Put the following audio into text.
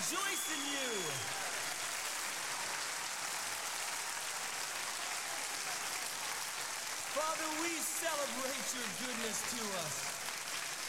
rejoice in you. Father, we celebrate your goodness to us.